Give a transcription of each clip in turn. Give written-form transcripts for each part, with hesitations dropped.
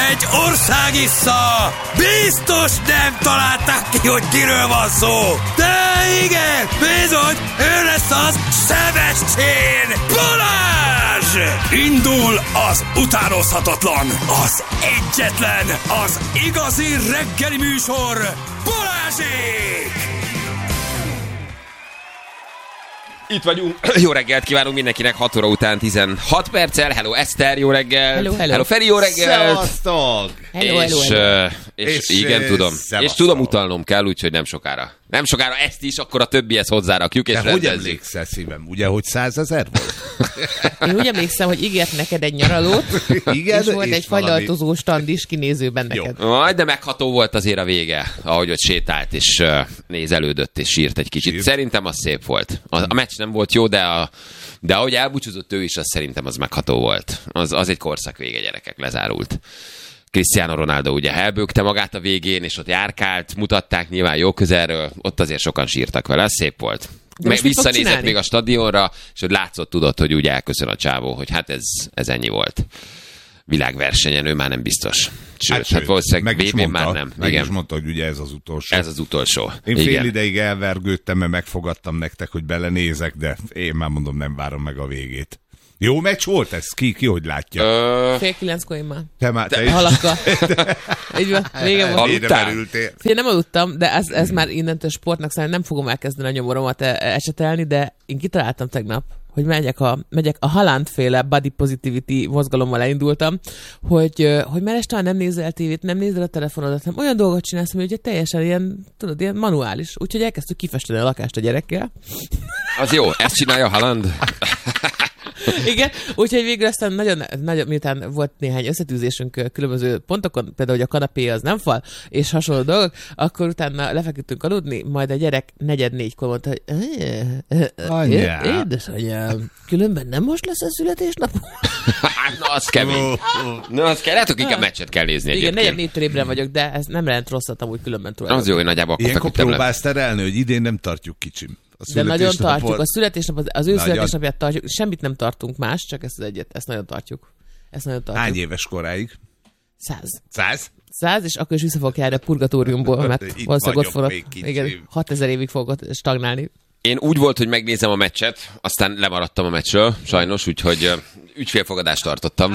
egy országissza! Biztos nem találták ki, hogy kiről van szó! De igen, bizony, ő lesz az Sebestyén Balázs! Indul az utánozhatatlan, az egyetlen, az igazi reggeli műsor, Balázsék! Itt vagyunk. Jó reggelt kívánunk mindenkinek, 6 óra után 16 perccel. Hello Eszter, jó reggel. Hello. Feri, jó reggel. Szevasztok! És igen, tudom. És tudom, utalnom kell, úgyhogy nem sokára. Nem sokára ezt is, akkor a többihez hozzárakjuk, és de hogy emlékszel, szívem? Ugye, hogy 100 000 volt? Én úgy emlékszem, hogy ígért neked egy nyaralót, igen, és volt egy fagylaltozó stand is kinézőben neked. Majd, de megható volt azért a vége, ahogy ott sétált, és nézelődött, és sírt egy kicsit. Szerintem az szép volt. A meccs nem volt jó, de ahogy elbúcsúzott ő is, az szerintem az megható volt. Az egy korszak vége, gyerekek, lezárult. Cristiano Ronaldo ugye elbökte magát a végén, és ott járkált, mutatták nyilván jó közelről, ott azért sokan sírtak vele, ez szép volt. Meg visszanézett még a stadionra, és hogy látszott, tudott, hogy úgy elköszön a csávó, hogy hát ez ennyi volt. Világversenyen ő már nem biztos. Sőt, hát valószínűleg VB-n már nem. Meg is mondta, hogy ugye ez az utolsó. Ez az utolsó. Én fél ideig elvergődtem, mert megfogadtam nektek, hogy belenézek, de én már mondom, nem várom meg a végét. Jó meccs volt ez? Ki hogy látja? 8:30 én már. Te is? Halakkal. Így van, vége volt. Aludtál? Én nem aludtam, de ez már innentől sportnak szerintem nem fogom elkezdeni a nyomoromat esetelni, de én kitaláltam tegnap, hogy megyek a Haaland-féle body positivity mozgalommal elindultam, hogy már este nem nézel tévét, nem nézel a telefonodat, hanem olyan dolgot csinálsz, hogy ugye teljesen ilyen, tudod, ilyen manuális. Úgyhogy elkezdtük kifesteni a lakást a gyerekkel. Az jó, ezt csinálja Haaland? Igen, úgyhogy végül aztán nagyon, miután volt néhány összetűzésünk különböző pontokon, például, hogy a kanapé az nem fal, és hasonló dolgok, akkor utána lefeküdtünk aludni, majd a gyerek 3:45-kor mondta, hogy édesanyám, különben nem most lesz a születésnap? Na, az kemény. Na, az kell, lehet, hogy inkább meccset kell nézni egyébként. Igen, 4:45-től ébren vagyok, de ez nem jelent rosszat amúgy különben tulajdonképpen. Az jó, hogy nagyjából akkor ilyenkor feküdtem le. próbálsz terelni, hogy idén nem tartjuk kicsim. De nagyon tartjuk. A születésnap, az ő születésnapját tartjuk. Semmit nem tartunk más, csak ezt az egyet. Ezt nagyon tartjuk. Hány éves koráig? 100, és akkor is vissza fogok járni a purgatóriumból, mert valószínűleg ott fogok, igen, 6000 évig fogok stagnálni. Én úgy volt, hogy megnézem a meccset, aztán lemaradtam a meccsről, sajnos, úgyhogy ügyfélfogadást tartottam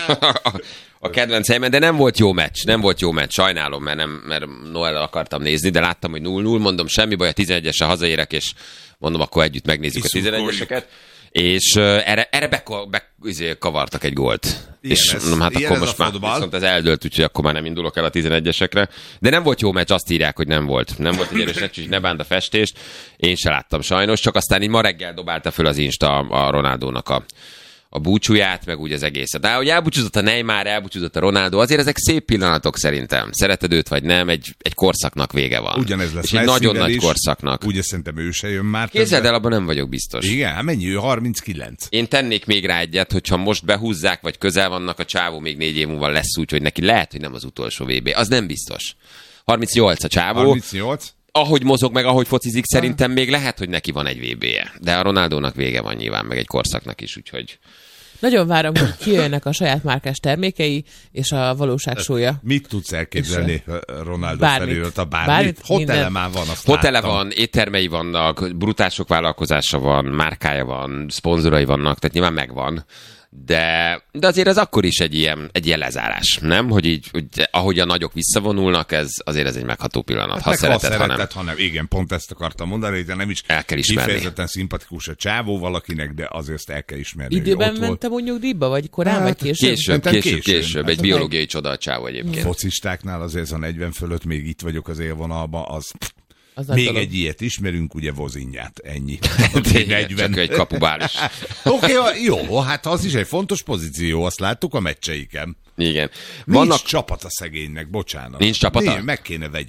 a kedvenc helyemen, de nem volt jó meccs, sajnálom, mert Noel akartam nézni, de láttam, hogy 0-0, mondom, semmi baj, a 11-esre hazaérek, és mondom, akkor együtt megnézzük a 11-eseket. És erre kavartak egy gólt. És mondom, hát akkor most már viszont ez eldőlt, úgyhogy akkor már nem indulok el a 11-esekre. De nem volt jó meccs, azt írják, hogy nem volt. Nem volt egy erős meccs, úgyhogy ne bánt a festést. Én se láttam sajnos, csak aztán így ma reggel dobálta föl az Insta a Ronaldónak a búcsúját, meg úgy az egészet. De hogy elbúcsúzott a Neymar, elbúcsúzott a Ronaldo, azért ezek szép pillanatok szerintem. Szereted őt vagy nem, egy korszaknak vége van. Ugyanez lesz. És egy nagyon nagy korszaknak. Ugye szerintem ő se jön már. Képzeld el, abban nem vagyok biztos. Igen, mennyi ő? 39. Én tennék még rá egyet, hogyha most behúzzák, vagy közel vannak, a csávó még 4 év múlva lesz úgy, hogy neki lehet, hogy nem az utolsó VB. Az nem biztos. 38 a csávó. 38? Ahogy mozog, meg ahogy focizik, szerintem még lehet, hogy neki van egy VB-je. De a Ronaldónak vége van nyilván, meg egy korszaknak is, úgyhogy... Nagyon várom, hogy kijöjjenek a saját márkás termékei, és a valóság sója. Mit tudsz elképzelni Ronaldo felől? Bármit? Hotele már van, azt Hotele van, éttermei vannak, brutál sok vállalkozása van, márkája van, szponzorai vannak, tehát nyilván megvan. De azért ez akkor is egy ilyen lezárás, nem? Hogy így, hogy ahogy a nagyok visszavonulnak, azért ez egy megható pillanat. Hát ha szereted, ha nem. Igen, pont ezt akartam mondani, de nem is kifejezetten szimpatikus a csávó valakinek, de azért ezt el kell ismerni. Időben mentem úgy nyugdíjba, vagy korán, vagy később? Később. Egy biológiai csoda a csávó egyébként. Focistáknál azért a 40 fölött még itt vagyok az élvonalban, az még egy ilyet ismerünk, ugye Vozinját, ennyi. Csak egy kapubális. Oké, jó, hát az is egy fontos pozíció, azt láttuk a meccseiken. Igen. Nincs csapata szegénynek, bocsánat. Nincs csapata? Meg kéne vegyük.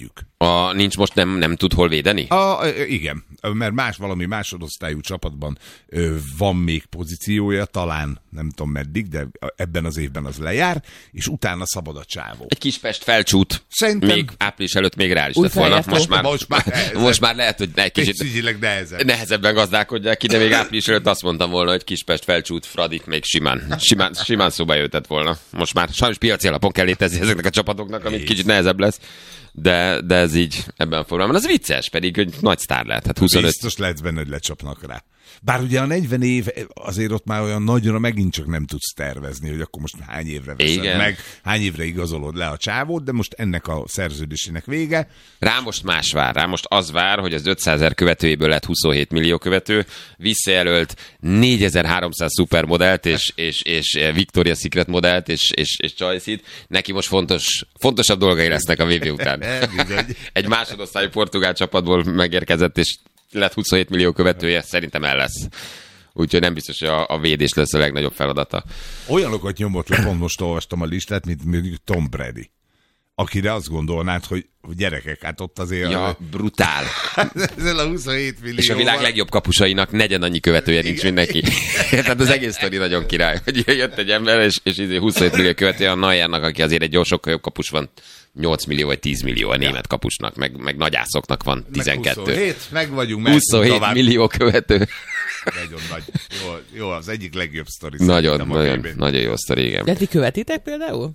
Nincs most nem tud hol védeni? Igen, mert valami másodosztályú csapatban van még pozíciója, talán nem tudom meddig, de ebben az évben az lejár, és utána szabad a csávó. Egy Kispest Felcsút. Szerintem... Még április előtt még reális lett volna. Most már lehet, hogy egy kicsit nehezebben gazdálkodják ki, de még április előtt azt mondtam volna, hogy Kispest Felcsút Fradit még simán szóba jöhetett volna. Most már sajnos piaci alapon kell létezni ezeknek a csapatoknak, amit kicsit nehezebb lesz. De ez így ebben a formában. Az vicces, pedig hogy nagy sztár lehet. Hát 25... Biztos lehetsz benne, hogy lecsapnak rá. Bár ugye a 40 év azért ott már olyan nagyra megint csak nem tudsz tervezni, hogy akkor most hány évre veszed meg, hány évre igazolod le a csávót, de most ennek a szerződésének vége. Rá most más vár. Rá most az vár, hogy az 500 000 követőjéből lett 27 millió követő, visszajelölt 4300 szupermodellt és Victoria's Secret modellt és Choice-it. Neki most fontosabb dolgai lesznek a VB után. Egy másodosztályú portugál csapatból megérkezett, és lett 27 millió követője, szerintem el lesz. Úgyhogy nem biztos, hogy a védés lesz a legnagyobb feladata. Olyanokat nyomott le, pont most olvastam a listát, mint mondjuk Tom Brady. Akire azt gondolnád, hogy gyerekek, hát ott azért... Ja, brutál. Ezzel a 27 millió. És a világ legjobb kapusainak negyen annyi követője nincs, mint neki. Tehát az egész sztori nagyon király, hogy jött egy ember, és 27 millió követője a Neuernak, aki azért egy sokkal jobb kapus van. 8 millió vagy 10 millió a német kapusnak, meg nagyászoknak van 12. 27, meg vagyunk. 27 millió követő. Nagyon nagy. Jó, az egyik legjobb sztori. Nagyon jó sztori, igen. De ti követitek például?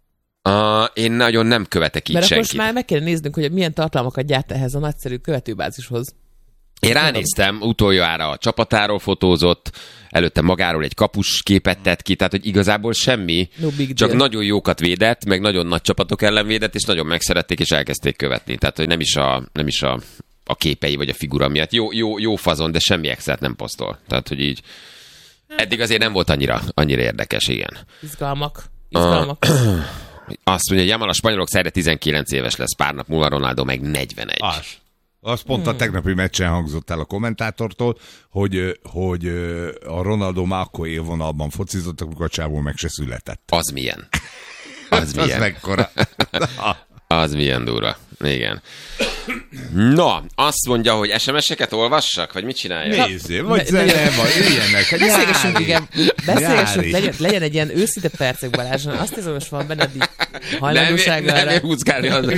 Én nagyon nem követek így senkit. Mert akkor már meg kell néznünk, hogy milyen tartalmakat gyárt ehhez a nagyszerű követőbázishoz. Én ránéztem, utoljára a csapatáról fotózott, előtte magáról egy kapus képet tett ki, tehát hogy igazából semmi, csak nagyon jókat védett, meg nagyon nagy csapatok ellen védett, és nagyon megszerették, és elkezdték követni. Tehát, hogy nem is a képei vagy a figura miatt. Jó fazon, de semmi extrát nem posztol. Tehát, hogy így eddig azért nem volt annyira érdekes, igen. Izgalmak. Azt mondja, hogy Jamal a spanyolok szerre 19 éves lesz, pár nap múlva Ronaldo meg 41. Az pont a tegnapi meccsen hangzott el a kommentátortól, hogy a Ronaldo már akkor élvonalban focizott, amikor a csávó meg se született. Az milyen? Az mekkora. Az milyen durva. Igen. No, azt mondja, hogy SMS-eket olvassak, vagy mit csináljak? Nézzél, vagy zene, vagy ilyenek. Beszélgessünk, legyen egy ilyen őszinte percek, Balázson. Azt hiszem, most van benned így hajlandóság arra. Nem húzgálni az.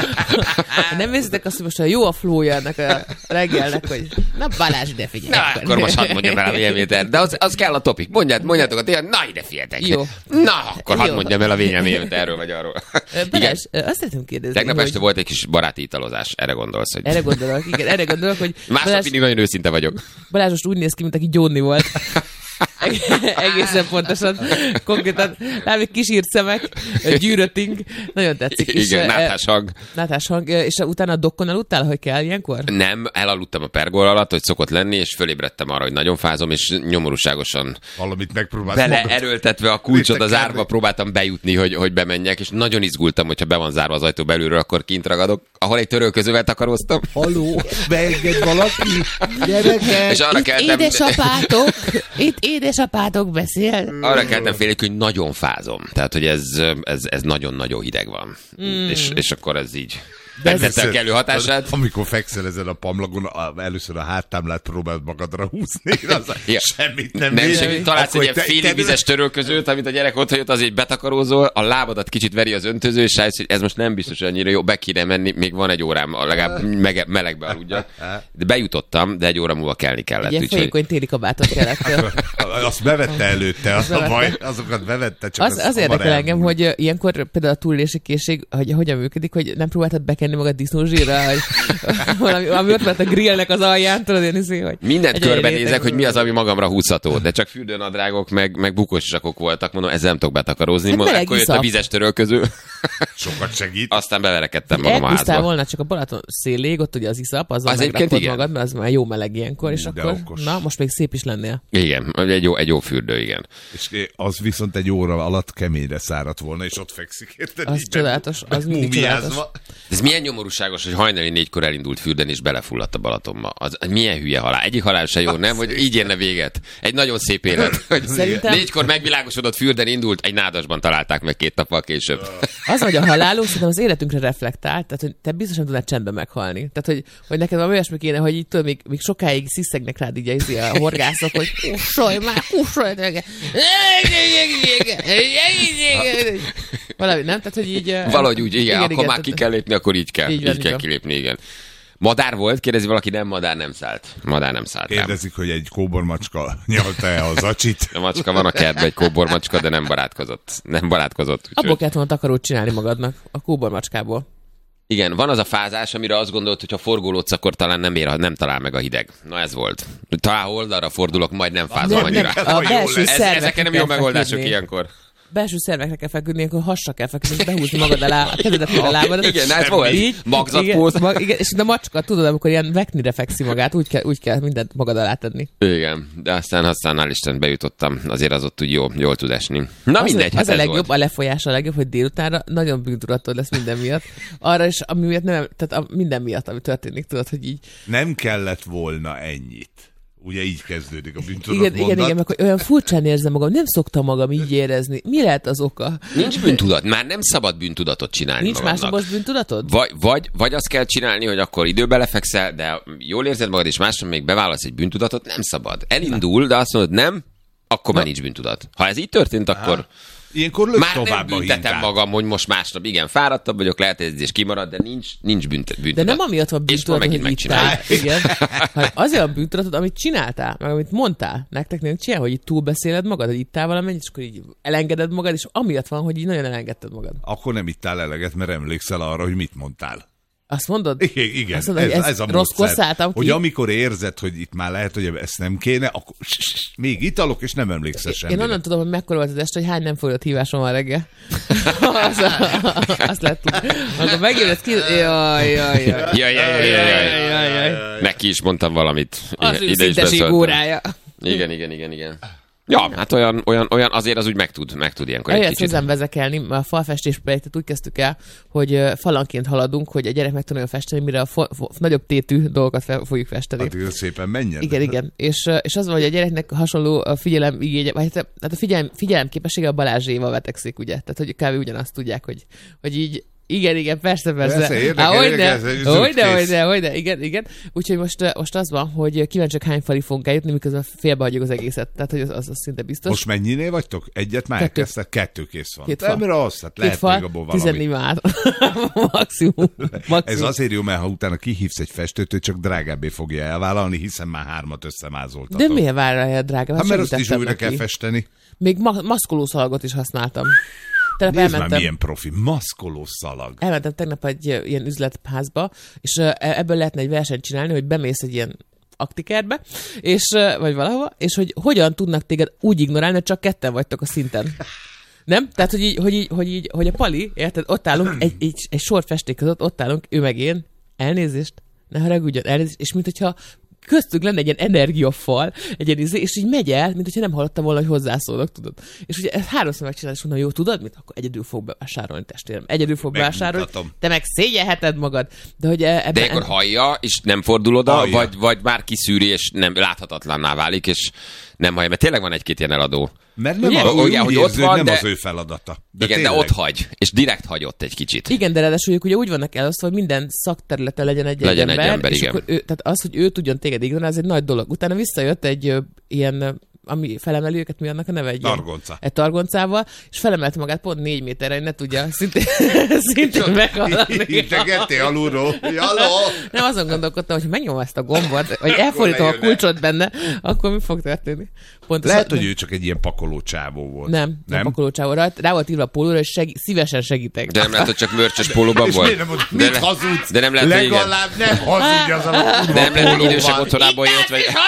Nem érzitek azt, hogy most jó a flója ennek a reggelnek, hogy na Balázs, ide figyelj. Na, akkor most hadd mondjam el a véleményét, de az kell a topik. Mondjátok a tényleg, na ide figyeltek. Jó. Na, akkor hadd mondjam el a véleményét erről vagy arról. Balázs, azt szeretném kérdezni. Tegnap este volt egy kis baráti italozás, erre gondolsz, hogy... Erre gondolok, hogy... Másnap mindig nagyon őszinte vagyok. Balázs most úgy néz ki, mint aki gyónni volt. Egészen pontosan. Konkrétan látom, kis írt szemek, gyűrötting, nagyon tetszik. Igen, náthás hang. És utána a dokkon aludtál, hogy kell ilyenkor? Nem, elaludtam a pergol alatt, hogy szokott lenni, és fölébredtem arra, hogy nagyon fázom, és nyomorúságosan valamit megpróbáltam. Erőltetve a kulcsot az árba próbáltam bejutni, hogy bemenjek, és nagyon izgultam, hogyha be van zárva az ajtó belülről, akkor kint ragadok, ahol egy törölközővel takaróztam. Haló, beenged valaki, gyerekek. És arra keltem... Itt édesapátok beszél. Arra keltem félek, hogy nagyon fázom. Tehát, hogy ez nagyon-nagyon hideg van. És akkor ez így... Megtette a kellő hatását. Amikor fekszel ezen a pamlagon, először a háttámlát próbáld magadra húzni, semmit nem segít. Találsz egy ilyen félig vizes törölközőt, amit a gyerek ott jött, az így betakarózol, a lábadat kicsit veri az öntöző, és rájössz, hogy ez most nem biztos, hogy annyira jó, be kéne menni, még van egy órám, legalább melegbe aludjak. De bejutottam, de egy óra múlva kelni kellett. Ilyen folyékony téli kabátot kellett. Azt bevette előtte, az a baj, azokat bevette, csak az érdekel engem, hogy ilyenkor például a túlélési készség, hogy hogyan működik, hogy nem próbáltad bekenni magad disznózsírra, hogy valami ott lett a grillnek az alján, tudod én hiszi, hogy... Mindent körbenézek, hogy mi az, ami magamra húzható, de csak fürdőnadrágok, meg bukós zsakok voltak, mondom, ezzel nem tudok betakarózni, hát akkor jött a vizes törölköző. Sokat segít. Aztán beverekedtem magam a házba. Elpusztál volna csak a Balaton szélég, ott ugye az iszap, azzal megrakod magad, mert az már jó meleg ilyenkor, és akkor, na, most még szép is lennél. Igen, egy jó fürdő, igen. És az viszont egy óra alatt keményre száradt volna, és ott fekszik, érted? Az csodálatos, az mindig csodálatos. Ez milyen nyomorúságos, hogy hajnali 4-kor elindult fürdeni, és belefulladt a Balatonba. Az milyen hülye halál. Egyik halál se jó, nem? Hogy így érne véget. Egy nagyon szép élet. Szerintem... 4-kor megvilágosodott fürdeni indult, egy nádasban találták meg 2 nappal később. Az, hogy a halálunk szerintem az életünkre reflektál, tehát hogy te biztosan tudnád csendben meghalni. Tehát, hogy neked valami olyasmi kéne, hogy így tudod, még sokáig sziszegnek rád így a horgászok, hogy kussolj már, kussolj! Valami, nem? Tehát, hogy így... Valahogy úgy, igen, akkor már ki kell lépni, akkor így kell. Így kell kilépni, igen. Madár volt? Kérdezi valaki, nem, madár nem szállt. Madár nem szállt. Kérdezik, hogy egy kóbormacska nyalta-e az acsit? A macska van a kertben, egy kóbormacska, de nem barátkozott. Abból kellett volna takarót csinálni magadnak, a kóbormacskából. Igen, van az a fázás, amire azt gondolt, hogy ha forgolódsz, akkor talán nem talál meg a hideg. Na ez volt. Talán oldalra fordulok, majd nem fázom annyira. A belső ezek nem jó megoldások ilyenkor. Belső szervekre kell feküdni, akkor hasra kell feküdni, behúzni magad alá, a kezedet a lábadat. Igen, ez volt. Magzatpóz. Igen, és a macska, tudod, amikor ilyen veknire fekszi magát, úgy kell mindent magad alá tenni. Igen, de aztán hál' Isten bejutottam. Azért az ott úgy jól tud esni. Na mindegy, az a legjobb, volt. A lefolyás a legjobb, hogy délutánra nagyon bűntudatod lesz minden miatt. Arra is, ami miatt nem, tehát minden miatt, ami történik, tudod, hogy így. Nem kellett volna ennyit. Ugye így kezdődik a bűntudat mondat. Igen, meg olyan furcsán érzem magam, nem szoktam magam így érezni. Mi lehet az oka? Nincs bűntudat, már nem szabad bűntudatot csinálni. Nincs másnapos bűntudatod? Vagy azt kell csinálni, hogy akkor időben lefekszel, de jól érzed magad, és másnap még bevállalsz egy bűntudatot, nem szabad. Elindul, de azt mondod, nem, akkor már nincs bűntudat. Ha ez így történt, akkor... Ilyenkor már nem büntetem magam, hogy most másnap igen, fáradtabb vagyok, lehet, hogy ez is kimarad, de nincs büntudat. De nem amiatt van bűntudatod, hogy ittál. Igen. Azért a bűntudatod, amit csináltál, meg amit mondtál. Nektek nem csinál, hogy így túlbeszéled magad, hogy ittál valamennyit, és akkor így elengeded magad, és amiatt van, hogy így nagyon elengedted magad. Akkor nem ittál eleget, mert emlékszel arra, hogy mit mondtál. Azt mondod? Igen, azt mondod, ez a rosszkor szálltam ki. Hogy amikor érzed, hogy itt már lehet, hogy ezt nem kéne, akkor még italok, és nem emlékszel semmire. Én onnan tudom, hogy mekkora volt az este, hogy hány nem folyott hívásom van reggel. Azt lehet tudni. Akkor megébredsz ki... Jaj. Neki is mondtam valamit. Az ő szinteség órája. Igen. Ja, hát olyan azért az úgy meg tud ilyenkor egy kicsit. Hozzám vezekelni, a falfestés projektet úgy kezdtük el, hogy falanként haladunk, hogy a gyerek meg tudja festeni, mire a nagyobb tétű dolgokat fogjuk festeni. Hát szépen menjen. Igen. És az van, hogy a gyereknek hasonló a figyelem igénye, vagy hát a figyelem képessége a Balázséval vetekszik, ugye? Tehát, hogy kb. Ugyanazt tudják, hogy így igen, persze. Hogyne, igen. Úgyhogy most az van, hogy kíváncsiak hány falig fogunk eljutni, miközben félbehagyjuk az egészet. Tehát, hogy az szinte biztos. Most mennyinél vagytok? Egyet már elkezdtek? 2 kész van. 2 fal. Mert az, hát lehet még abból valami. 14 már. Maximum. Ez azért jó, mert ha utána kihívsz egy festőt, ő csak drágábbé fogja elvállalni, hiszen már 3-at összemázoltatok. De miért várja drágább? Hát mert azt is újra kell festeni. Még maszkolószalagot is használtam. Nézd már milyen profi, maszkoló szalag. Elmentem tegnap egy ilyen üzletházba, és ebből lehetne egy versenyt csinálni, hogy bemész egy ilyen aktikerbe, és, vagy valahova, és hogy hogyan tudnak téged úgy ignorálni, hogy csak ketten vagytok a szinten. Nem? Tehát, hogy a Pali, érted, ott állunk, egy sor festék között, ott állunk, ő meg én, elnézést, ne haragudjon, elnézést, és mint hogyha köztünk lenne egy ilyen energiafal, egy ilyen és így megy el, mint hogyha nem hallottam volna, hogy hozzászólok, tudod. És ugye ezt 3-szor megcsinálni, és mondom, jó, tudod mit? Akkor egyedül fog bevásárolni, testvérem. Egyedül fog bevásárolni. Te meg szégyelheted magad. De hogy de akkor hallja, és nem fordul oda, vagy már kiszűri, és nem láthatatlanná válik, és nem hallja, mert tényleg van egy-két ilyen eladó. Mert nem, hogy ott van, nem az ő feladata. De ott hagy, és direkt hagyott egy kicsit. Igen, de ráadásul ugye úgy vannak elosztva, hogy minden szakterületen legyen egy ember, és akkor tehát az, hogy ő tudjon téged ignorálni, ez egy nagy dolog. Utána visszajött egy ilyen, ami felemeli őket, mi annak a neve? Egy targoncával, és felemelte magát pont 4 méterre, hogy ne tudja szintén meghalni. Integettél alulról. Nem, azon gondolkodtam, hogy megnyomom ezt a gombot, vagy elfordítom a kulcsot benne, akkor mi fog történni? Lehet, hogy ő csak egy ilyen pakoló csávó volt. Nem pakoló csávó. Rá volt írva a pólóra, hogy szívesen segítek. De nem lehet, hogy csak mörcsös pólóban volt. Mit hazudsz? De nem lehet, legalább nem hazudj az a de nem lehet, hogy idősebb otthonából jött.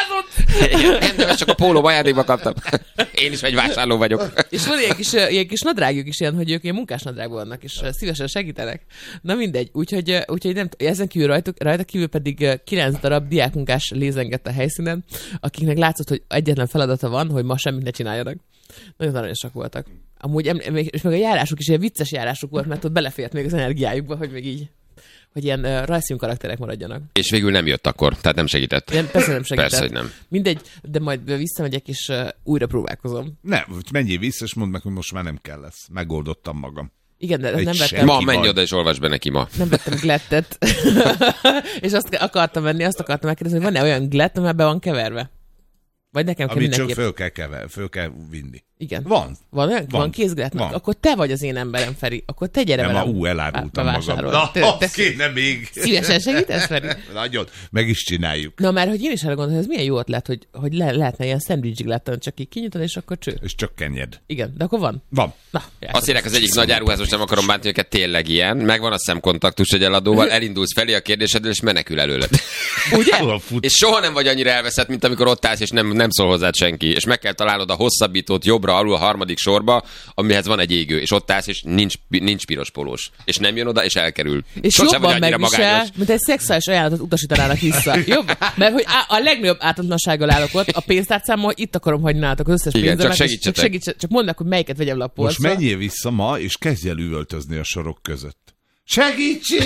Nem, de csak a pólóba ajándékba kaptam. Én is egy vásárló vagyok. És van ilyen kis nadrágjuk is ilyen, hogy ők ilyen munkás nadrágban vannak, és szívesen segítenek. Na mindegy. Úgyhogy nem, ezen kívül rajta kívül pedig 9 darab diákmunkás lézengett a helyszínen, akiknek látszott, hogy egyetlen feladata van, hogy ma semmit ne csináljanak. Nagyon aranyosak voltak. Amúgy, és meg a járásuk is ilyen vicces járásuk volt, mert ott belefért még az energiájukba, hogy még így, hogy ilyen rajzfilm karakterek maradjanak. És végül nem jött akkor, tehát nem segített. Persze nem segített. Persze, hogy nem. Mindegy, de majd visszamegyek, és újra próbálkozom. Nem, menjél vissza, és mondd meg, hogy most már nem kell lesz. Megoldottam magam. Igen, de nem vettem. Ma menj oda és olvasd be neki ma. Nem vettem glettet. És azt akartam megkérdezni, hogy van-e olyan glett, amiben van keverve? Vagy nekem kell mindenképp. Amit csak föl kell vinni. Igen. Van. Van kézglett? Akkor te vagy az én emberem, Feri. Akkor te gyere velem. Nem, elárultam magam. Na, azt kéne még. Szívesen segítesz, Feri? Nagyon. Meg is csináljuk. Na, mert hogy én is arra gondolom, hogy ez milyen jó ötlet, hogy lehetne ilyen szendvics glettan, csak így kinyitod, és akkor cső. És csak kenyed. Igen, de akkor van. Van. Na, azt írják az egyik nagy áruház, most nem akarom bántani őket, tényleg ilyen. Megvan a szemkontaktus egy eladóval, elindulsz felé a kérdésedről, és menekül előled. Ugye? És soha nem vagy annyira elveszett, mint amikor ott állsz, és nem szól hozzád senki. És meg kell találnod a hosszabbítót jobbra alul a harmadik sorba, amihez van egy égő, és ott állsz, és nincs piros polós. És nem jön oda, és elkerül. És sosem jobban megvisel, mint egy szexuális ajánlatot utasítanának vissza. Jobb? Mert hogy a legnagyobb ártatlansággal állok ott, a pénztárcámmal, hogy itt akarom hagyni nálatok az összes pénzemet. Csak mondd meg, hogy melyiket vegyem le a polcra. Most menjél vissza ma, és kezdj el üvöltözni a sorok között. Segítség!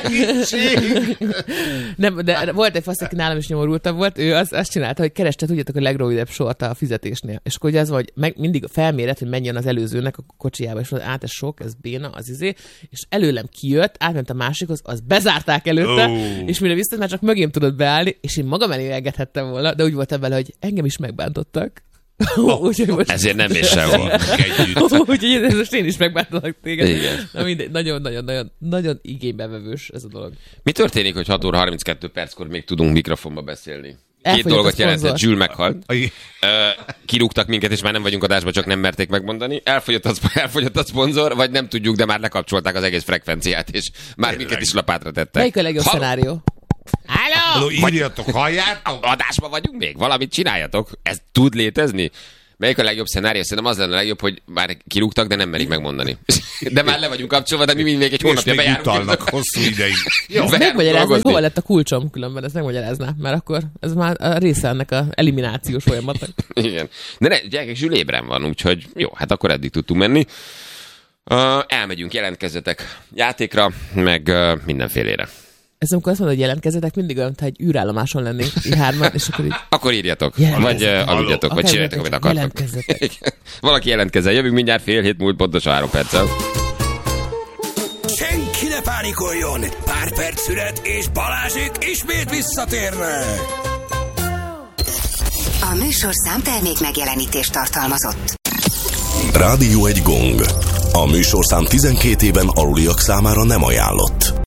Nem, de volt egy fasz, aki nálam is nyomorultabb volt, ő azt csinálta, hogy kereste, tudjátok, a legrövidebb sort a fizetésnél. És akkor ugye az vagy, mindig felméret, hogy menjen az előzőnek a kocsijába, és mondta, ez sok, ez béna, az és előlem kijött, átment a másikhoz, az bezárták előtte, és mire vissza, már csak mögém tudott beállni, és én magam elé engedhettem volna, de úgy voltam vele, hogy engem is megbántottak. Ezért nem is sehol. Úgyhogy most én is megbántalak téged. Igen. Na mindegy, nagyon igénybevevős ez a dolog. Mi történik, hogy 6 óra 32 perckor még tudunk mikrofonba beszélni? Két dolgot jelentett, Zsül meghalt. Kirúgtak minket, és már nem vagyunk adásban, csak nem merték megmondani. Elfogyott a szponzor, vagy nem tudjuk, de már lekapcsolták az egész frekvenciát, és már minket is lapátra tettek. Melyik a legjobb szenárió? Halló, írjatok, halljátok? Adásban vagyunk még? Valamit csináljatok? Ez tud létezni? Melyik a legjobb szenárió? Szerintem az lenne a legjobb, hogy már kirúgtak, de nem merik megmondani. De már le vagyunk kapcsolva, de mi még egy hónapja bejárunk. És még utalnak hosszú ideig. Megmagyarázni, hogy hova lett a kulcsom különben, ezt megmagyarázná, mert akkor ez már a része ennek az eliminációs folyamatnak. Igen. De ne, gyerekek, Zsül ébren van, úgyhogy jó, hát akkor eddig tudtunk menni. Elmegyünk, jelentkezzetek játékra, meg mindenfélére. Ez amikor azt mondod, hogy jelentkezzetek, mindig olyan, ha egy űrállomáson lennénk, így hárman, és akkor így... Akkor írjatok, vagy aludjatok, vagy csináljatok, amit akartok. Jelentkezzetek. Valaki jelentkezzen, jövünk mindjárt 6:30 múlt pontosan 3 perccel. Senki ne pánikoljon! Pár perc szünet, és Balázsék ismét visszatérnek! A műsorszám termék megjelenítést tartalmazott. Rádió egy gong. A műsorszám 12 éven aluliak számára nem ajánlott.